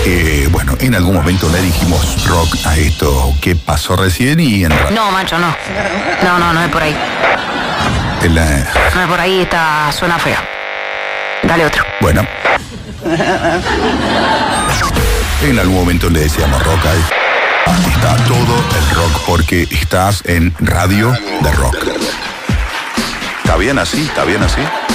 Bueno, en algún momento le dijimos rock a esto que pasó recién y en No, macho, no. No es por ahí. No es por ahí, suena feo. Dale otro. Bueno. En algún momento le decíamos rock a esto. Está todo el rock porque estás en Radio de Rock. ¿Está bien así? ¿Está bien así?